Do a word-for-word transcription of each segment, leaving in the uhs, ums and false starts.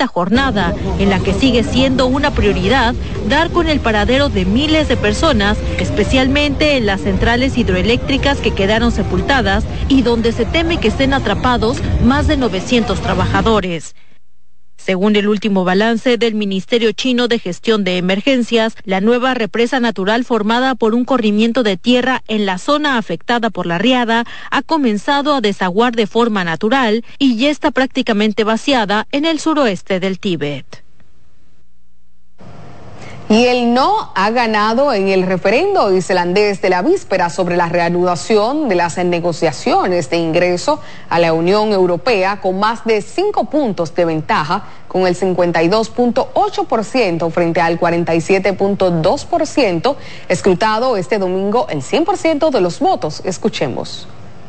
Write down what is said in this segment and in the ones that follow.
esta jornada, en la que sigue siendo una prioridad dar con el paradero de miles de personas, especialmente en las centrales hidroeléctricas que quedaron sepultadas y donde se teme que estén atrapados más de novecientos trabajadores. Según el último balance del Ministerio Chino de Gestión de Emergencias, la nueva represa natural formada por un corrimiento de tierra en la zona afectada por la riada ha comenzado a desaguar de forma natural y ya está prácticamente vaciada en el suroeste del Tíbet. Y el no ha ganado en el referendo islandés de la víspera sobre la reanudación de las negociaciones de ingreso a la Unión Europea con más de cinco puntos de ventaja, con el cincuenta y dos punto ocho por ciento frente al cuarenta y siete punto dos por ciento, escrutado este domingo el cien por ciento de los votos. Escuchemos.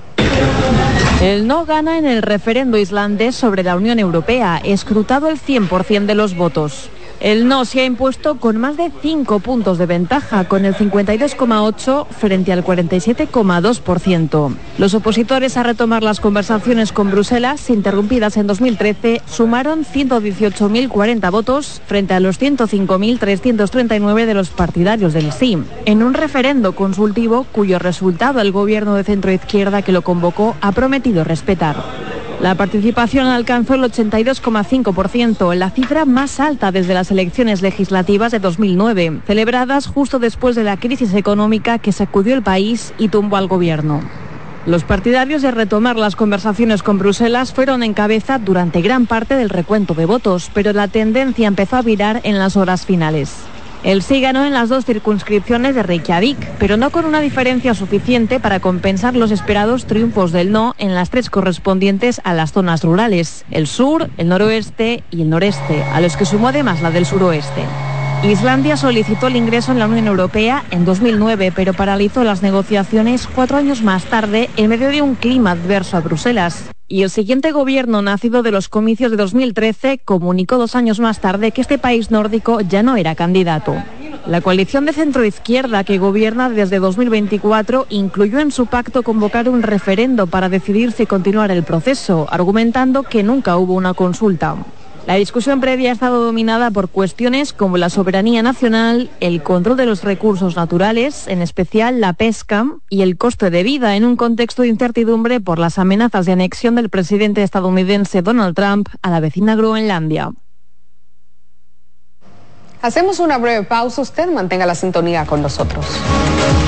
El no gana en el referendo islandés sobre la Unión Europea, escrutado el cien por ciento de los votos. El no se ha impuesto con más de cinco puntos de ventaja, con el cincuenta y dos coma ocho frente al cuarenta y siete coma dos por ciento. Los opositores a retomar las conversaciones con Bruselas, interrumpidas en dos mil trece, sumaron ciento dieciocho mil cuarenta votos frente a los ciento cinco mil trescientos treinta y nueve de los partidarios del sí, en un referendo consultivo cuyo resultado el gobierno de centroizquierda que lo convocó ha prometido respetar. La participación alcanzó el ochenta y dos coma cinco por ciento, la cifra más alta desde las elecciones legislativas de dos mil nueve, celebradas justo después de la crisis económica que sacudió el país y tumbó al gobierno. Los partidarios de retomar las conversaciones con Bruselas fueron en cabeza durante gran parte del recuento de votos, pero la tendencia empezó a virar en las horas finales. El sí ganó en las dos circunscripciones de Reykjavik, pero no con una diferencia suficiente para compensar los esperados triunfos del no en las tres correspondientes a las zonas rurales, el sur, el noroeste y el noreste, a los que sumó además la del suroeste. Islandia solicitó el ingreso en la Unión Europea en dos mil nueve, pero paralizó las negociaciones cuatro años más tarde en medio de un clima adverso a Bruselas. Y el siguiente gobierno, nacido de los comicios de dos mil trece, comunicó dos años más tarde que este país nórdico ya no era candidato. La coalición de centroizquierda que gobierna desde dos mil veinticuatro incluyó en su pacto convocar un referendo para decidir si continuar el proceso, argumentando que nunca hubo una consulta. La discusión previa ha estado dominada por cuestiones como la soberanía nacional, el control de los recursos naturales, en especial la pesca, y el coste de vida en un contexto de incertidumbre por las amenazas de anexión del presidente estadounidense Donald Trump a la vecina Groenlandia. Hacemos una breve pausa, usted mantenga la sintonía con nosotros.